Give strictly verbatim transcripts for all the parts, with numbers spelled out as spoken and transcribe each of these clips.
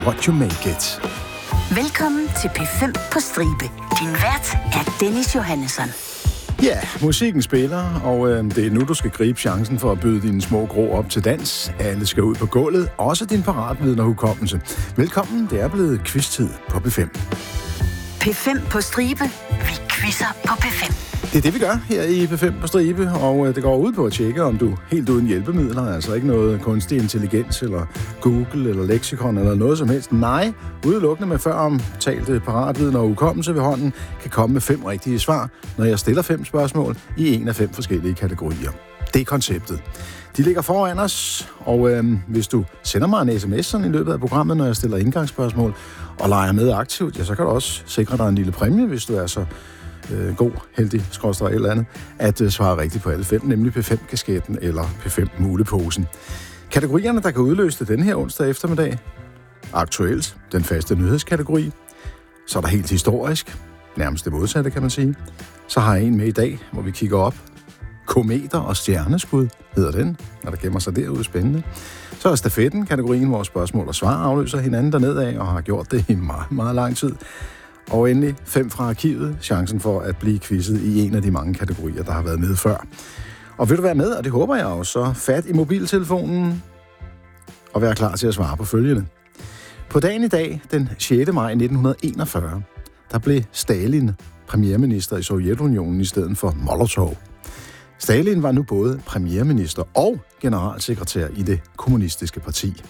What You Make It. Velkommen til P fem på stribe. Din vært er Dennis Johannesson. Ja, musikken spiller, og øh, det er nu, du skal gribe chancen for at byde dine små grå op til dans. Alle skal ud på gulvet, også din paratviden og hukommelse. Velkommen, det er blevet quiz-tid på P fem. P fem på stribe. Vi quizzer på P fem. Det er det, vi gør her i P fem på stribe, og øh, det går ud på at tjekke, om du er helt uden hjælpemidler, altså ikke noget kunstig intelligens, eller Google, eller leksikon, eller noget som helst. Nej, udelukkende med før omtalte paratviden og hukommelse ved hånden, kan komme med fem rigtige svar, når jeg stiller fem spørgsmål i en af fem forskellige kategorier. Det er konceptet. De ligger foran os, og øh, hvis du sender mig en sms sådan i løbet af programmet, når jeg stiller indgangsspørgsmål, og leger med aktivt, ja, så kan du også sikre dig en lille præmie, hvis du er så øh, god, heldig, skråstrej eller andet, at øh, svare rigtigt på alle fem, nemlig P fem-kasketten eller P fem-muleposen. Kategorierne, der kan udløse det den her onsdag eftermiddag: aktuelt, den faste nyhedskategori. Så er der helt historisk, nærmest det modsatte, kan man sige. Så har jeg en med i dag, hvor vi kigger op. Kometer og stjerneskud hedder den, når der gemmer sig derude. Spændende. Så er stafetten, kategorien, hvor spørgsmål og svar afløser hinanden dernede af, og har gjort det i meget, meget lang tid. Og endelig fem fra arkivet, chancen for at blive quizzet i en af de mange kategorier, der har været med før. Og vil du være med, og det håber jeg også, så fat i mobiltelefonen og vær klar til at svare på følgende. På dagen i dag, den sjette maj nitten enogfyrre, der blev Stalin premierminister i Sovjetunionen i stedet for Molotov. Stalin var nu både premierminister og generalsekretær i det kommunistiske parti.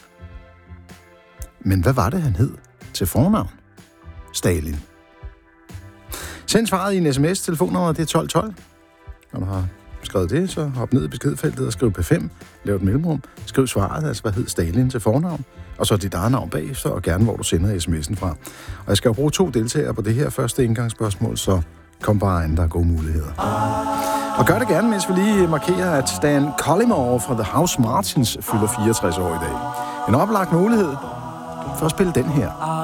Men hvad var det, han hed til fornavn? Stalin. Send svaret i en sms. Telefonnummeret det er tolv tolv. Når du har skrevet det, så hop ned i beskedfeltet og skriv P fem. Lav et mellemrum. Skriv svaret, altså hvad hed Stalin til fornavn. Og så dit eget navn bagefter, og gerne hvor du sender sms'en fra. Og jeg skal jo bruge to deltagere på det her første indgangsspørgsmål, så kom bare an, der er gode muligheder. Og gør det gerne, mens vi lige markerer, at Stan Collymore fra The House Martins fylder fireogtres år i dag. En oplagt mulighed for at spille den her.